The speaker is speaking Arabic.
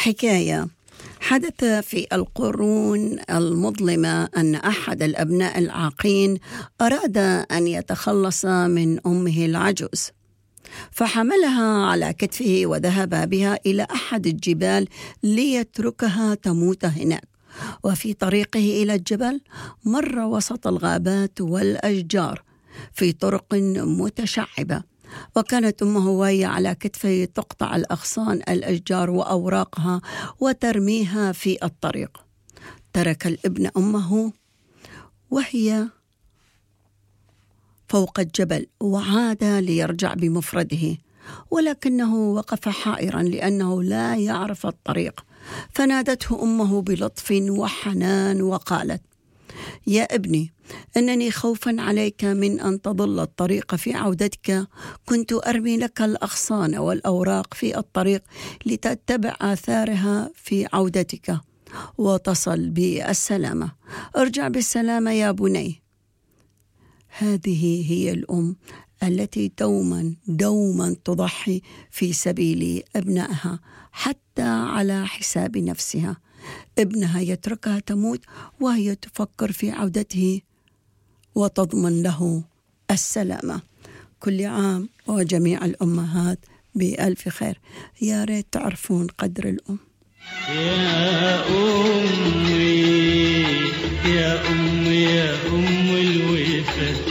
حكاية. حدث في القرون المظلمة أن أحد الأبناء العاقين أراد أن يتخلص من أمه العجوز، فحملها على كتفه وذهب بها إلى أحد الجبال ليتركها تموت هناك. وفي طريقه إلى الجبل مر وسط الغابات والأشجار في طرق متشعبة، وكانت أمه وهي على كتفه تقطع الأغصان الأشجار وأوراقها وترميها في الطريق. ترك الابن أمه وهي فوق الجبل وعاد ليرجع بمفرده، ولكنه وقف حائرا لأنه لا يعرف الطريق. فنادته أمه بلطف وحنان وقالت: يا ابني، إنني خوفا عليك من أن تضل الطريق في عودتك كنت أرمي لك الأغصان والأوراق في الطريق لتتبع آثارها في عودتك وتصل بالسلامة. ارجع بالسلامة يا بني. هذه هي الأم التي دوما تضحي في سبيل أبنائها حتى على حساب نفسها. ابنها يتركها تموت وهي تفكر في عودته وتضمن له السلامة. كل عام وجميع الأمهات بألف خير. يا ريت تعرفون قدر الأم. يا أمي يا أم يا أم الوفا،